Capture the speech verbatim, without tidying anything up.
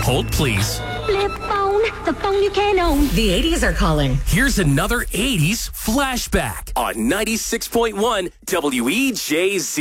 Hold, please. Flip phone, the phone you can't own. The eighties are calling. Here's another eighties flashback on ninety-six point one W E J Z.